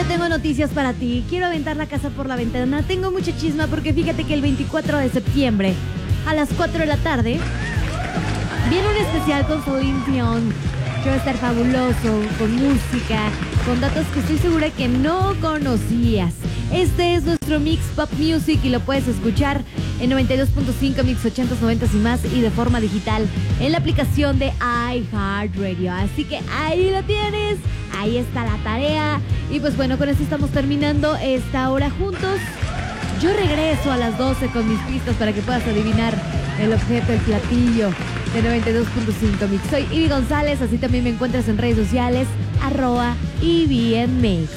tengo noticias para ti. Quiero aventar la casa por la ventana. Tengo mucha chisma porque fíjate que el 24 de septiembre a las 4 de la tarde viene un especial con Celine Dion, que va a estar fabuloso, con música, con datos que estoy segura que no conocías. Este es nuestro Mix Pop Music y lo puedes escuchar en 92.5, Mix 80s, 90s y más, y de forma digital en la aplicación de iHeartRadio. Así que ahí lo tienes, ahí está la tarea. Y pues bueno, con esto estamos terminando esta hora juntos. Yo regreso a las 12 con mis pistas para que puedas adivinar el objeto, el platillo de 92.5 Mix. Soy Ivy González, así también me encuentras en redes sociales, @IvyMix.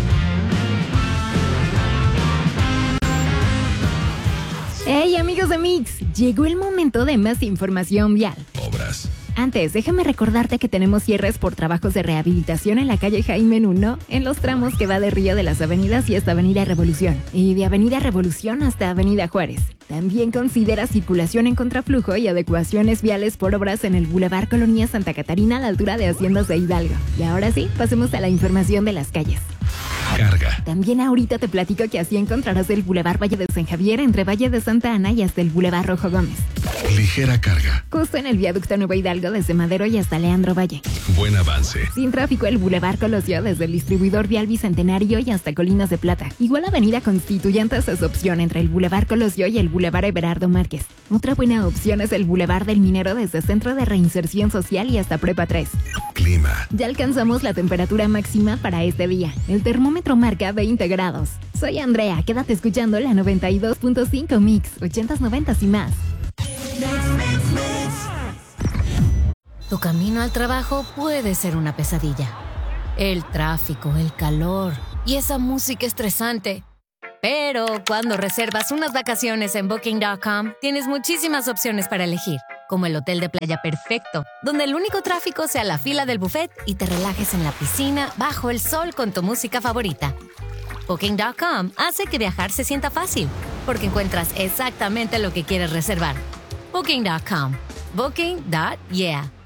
Hey amigos de Mix, llegó el momento de más información vial. Obras. Antes, déjame recordarte que tenemos cierres por trabajos de rehabilitación en la calle Jaime I, en los tramos que va de Río de las Avenidas y hasta Avenida Revolución, y de Avenida Revolución hasta Avenida Juárez. También considera circulación en contraflujo y adecuaciones viales por obras en el Boulevard Colonia Santa Catarina a la altura de Haciendas de Hidalgo. Y ahora sí, pasemos a la información de las calles. Carga. También ahorita te platico que así encontrarás el Boulevard Valle de San Javier entre Valle de Santa Ana y hasta el Boulevard Rojo Gómez. Ligera carga. Justo en el viaducto Nueva Hidalgo desde Madero y hasta Leandro Valle. Buen avance. Sin tráfico el Boulevard Colosio desde el distribuidor vial Bicentenario y hasta Colinas de Plata. Igual Avenida Constituyentes es opción entre el Boulevard Colosio y el Boulevard Everardo Márquez. Otra buena opción es el Boulevard del Minero desde Centro de Reinserción Social y hasta Prepa 3. Clima. Ya alcanzamos la temperatura máxima para este día. El termómetro marca 20 grados. Soy Andrea, quédate escuchando la 92.5 Mix, 80s, 90s y más. Tu camino al trabajo puede ser una pesadilla. El tráfico, el calor y esa música estresante. Pero cuando reservas unas vacaciones en Booking.com, tienes muchísimas opciones para elegir, como el hotel de playa perfecto, donde el único tráfico sea la fila del buffet y te relajes en la piscina bajo el sol con tu música favorita. Booking.com hace que viajar se sienta fácil, porque encuentras exactamente lo que quieres reservar. Booking.com. Booking.yeah.